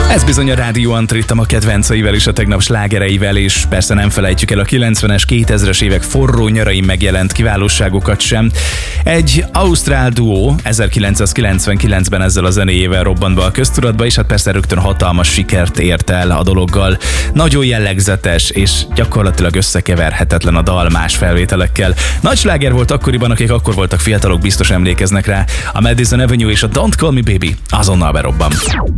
Ez bizony a Rádió Antrittam a kedvenceivel és a tegnap slágereivel, és persze nem felejtjük el a 90-es, 2000-es évek forró nyarain megjelent kiválóságokat sem. Egy ausztrál duó 1999-ben ezzel a zenéjével robbant be a köztudatba, és hát persze rögtön hatalmas sikert ért el a dologgal. Nagyon jellegzetes és gyakorlatilag összekeverhetetlen a dal más felvételekkel. Nagy sláger volt akkoriban, akik akkor voltak fiatalok, biztos emlékeznek rá. A Madison Avenue és a Don't Call Me Baby azonnal berobban.